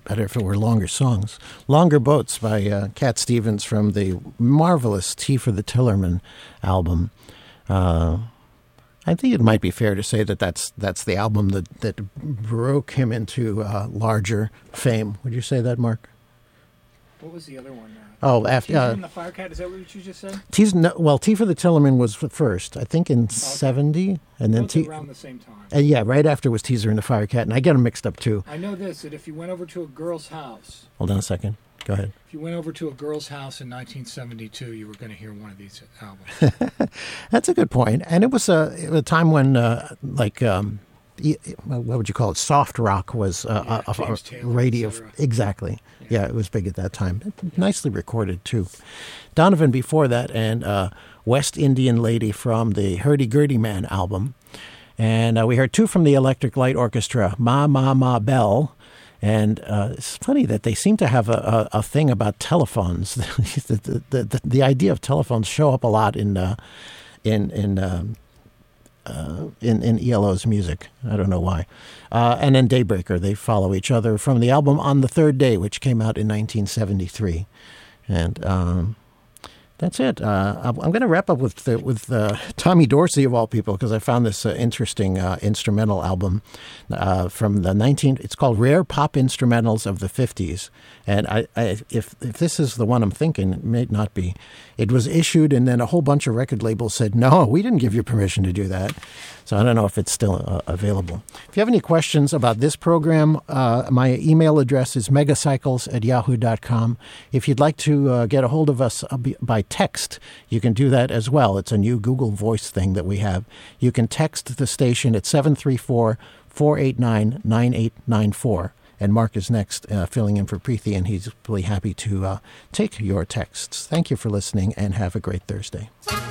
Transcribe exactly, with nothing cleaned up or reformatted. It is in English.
better if it were longer songs. Longer Boats by uh, Cat Stevens from the marvelous Tea for the Tillerman album. Uh, I think it might be fair to say that that's that's the album that, that broke him into uh, larger fame. Would you say that, Mark? What was the other one? Uh, oh, after Teaser uh, and the Firecat. Is that what you just said? Tea's, no, well, Tea for the Tillerman was first, I think in okay. seventy, and then Both Tea around the same time. Uh, yeah, right after was Teaser and the Firecat, and I get them mixed up too. I know this: that if you went over to a girl's house, hold on a second. Go ahead. If you went over to a girl's house in nineteen seventy-two, you were going to hear one of these albums. That's a good point. And it was a, a time when, uh, like, um, what would you call it? Soft rock was uh, yeah, a, a, a Taylor, radio. Exactly. Yeah. yeah, it was big at that time. Yeah. Nicely recorded, too. Donovan before that, and uh, West Indian Lady from the Hurdy Gurdy Man album. And uh, we heard two from the Electric Light Orchestra, Ma Ma Ma Bell. And uh, it's funny that they seem to have a, a, a thing about telephones. the, the, the, the idea of telephones show up a lot in uh, in in, um, uh, in in E L O's music. I don't know why. Uh, and then Daybreaker, they follow each other from the album On the Third Day, which came out in nineteen seventy-three. And um, that's it. Uh, I'm going to wrap up with the, with uh, Tommy Dorsey, of all people, because I found this uh, interesting uh, instrumental album uh, from the nineteen. It's called Rare Pop Instrumentals of the fifties. And I, I, if if this is the one I'm thinking, it may not be. It was issued, and then a whole bunch of record labels said, no, we didn't give you permission to do that. So I don't know if it's still uh, available. If you have any questions about this program, uh, my email address is megacycles at yahoo dot com. If you'd like to uh, get a hold of us by text, you can do that as well. It's a new Google Voice thing that we have. You can text the station at seven three four, four eight nine, nine eight nine four. And Mark is next, uh, filling in for Preeti, and he's really happy to uh, take your texts. Thank you for listening, and have a great Thursday.